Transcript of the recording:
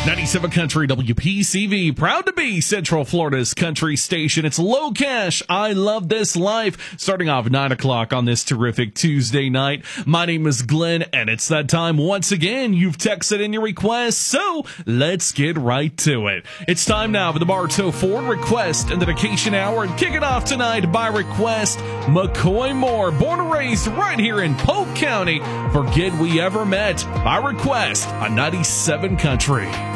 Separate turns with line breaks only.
97 Country WPCV, proud to be Central Florida's country station. It's Low Cash, I Love This Life, starting off 9 o'clock on this terrific Tuesday night. My name is Glenn, and it's that time once again. You've texted in your requests, so let's get right to it. It's time now for the Bartow Ford Request and Dedication Hour, and kick it off tonight by request, McCoy Moore, born and raised right here in Polk County. Forget We Ever Met, by request on 97 Country.